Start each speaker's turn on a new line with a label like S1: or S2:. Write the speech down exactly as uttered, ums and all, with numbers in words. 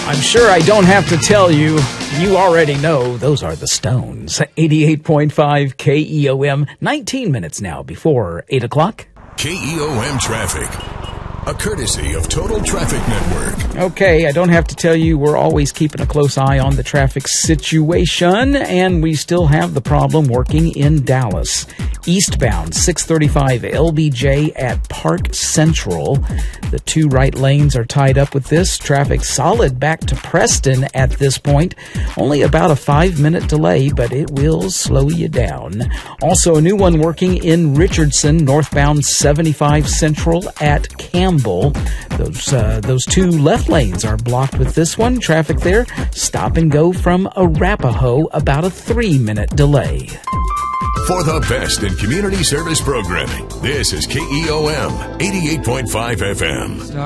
S1: I'm sure I don't have to tell you. You already know those are the Stones. eighty-eight point five K E O M, nineteen minutes now before eight o'clock.
S2: K E O M Traffic, a courtesy of Total Traffic Network.
S1: Okay, I don't have to tell you, we're always keeping a close eye on the traffic situation, and we still have the problem working in Dallas. Eastbound, six thirty-five L B J at Park Central. The two right lanes are tied up with this. Traffic solid back to Preston at this point. Only about a five-minute delay, but it will slow you down. Also, a new one working in Richardson, northbound seventy-five Central at Campbell. Those, uh, those two left lanes are blocked with this one. Traffic there, stop and go from Arapahoe, about a three-minute delay.
S2: For the best in community service programming, this is K E O M eighty-eight point five F M.